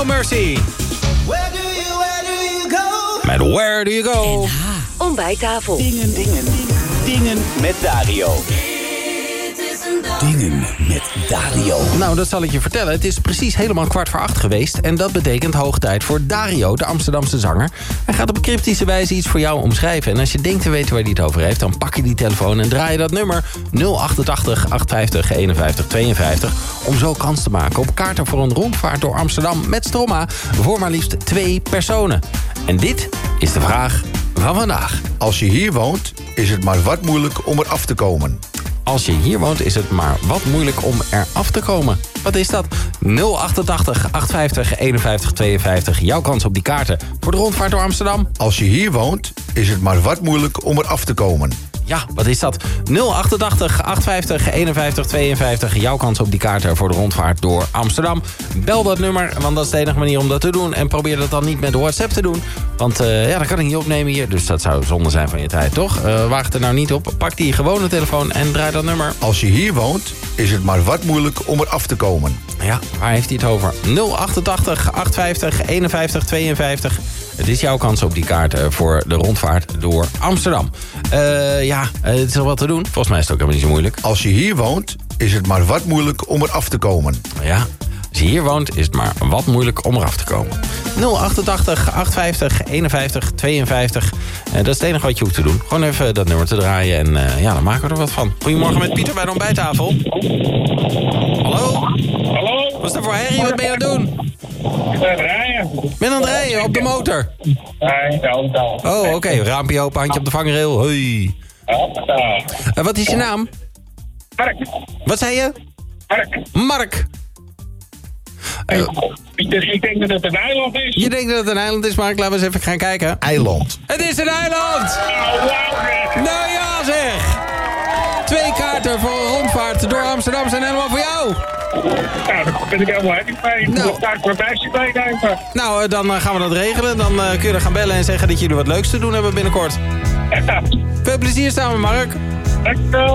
No Mercy. Where do you go? Met Where Do You Go? Ontbijttafel. Dingen met Dario. Dingen met Dario. Nou, dat zal ik je vertellen. Het is precies helemaal 7:15 geweest. En dat betekent hoog tijd voor Dario, de Amsterdamse zanger. Hij gaat op cryptische wijze iets voor jou omschrijven. En als je denkt te weten waar hij het over heeft, dan pak je die telefoon en draai je dat nummer 088 850 51 52... om zo kans te maken op kaarten voor een rondvaart door Amsterdam met Stroma voor maar liefst 2 personen. En dit is de vraag van vandaag. Als je hier woont, is het maar wat moeilijk om er af te komen. Als je hier woont, is het maar wat moeilijk om er af te komen. Wat is dat? 088 850 51 52. Jouw kans op die kaarten voor de rondvaart door Amsterdam. Als je hier woont, is het maar wat moeilijk om er af te komen. Ja, wat is dat? 088 850 51 52. Jouw kans op die kaarten voor de rondvaart door Amsterdam. Bel dat nummer, want dat is de enige manier om dat te doen. En probeer dat dan niet met de WhatsApp te doen. Want dat kan ik niet opnemen hier. Dus dat zou zonde zijn van je tijd, toch? Waag het er nou niet op. Pak die gewone telefoon en draai dat nummer. Als je hier woont, is het maar wat moeilijk om er af te komen. Ja, waar heeft hij het over? 088 850 51 52. Het is jouw kans op die kaart voor de rondvaart door Amsterdam. Het is al wat te doen. Volgens mij is het ook helemaal niet zo moeilijk. Als je hier woont, is het maar wat moeilijk om er af te komen. Ja, als je hier woont, is het maar wat moeilijk om eraf te komen. 088 850 51 52. Dat is het enige wat je hoeft te doen. Gewoon even dat nummer te draaien en dan maken we er wat van. Goedemorgen met Pieter bij de ontbijttafel. Hallo? Hallo? Wat is dat voor herrie? Wat ben je aan het doen? Ik ben aan het rijden. Ben aan het rijden op de motor? Nee, de auto. Oh, oké. Raampje open, handje op de vangrail. Hoi. Wat is je naam? Mark. Wat zei je? Mark. Pieter, ik denk dat het een eiland is. Je denkt dat het een eiland is, Mark? Laten we eens even gaan kijken. Eiland. Het is een eiland! Nou ja, zeg! 2 kaarten voor een rondvaart door Amsterdam zijn helemaal voor jou. Nou, daar ben ik helemaal happy mee. Nou. Dan ga ik mijn meisje meenemen. Nou, dan gaan we dat regelen. Dan kun je er gaan bellen en zeggen dat jullie wat leuks te doen hebben binnenkort. Ja, Veel plezier samen, Mark. dankjewel.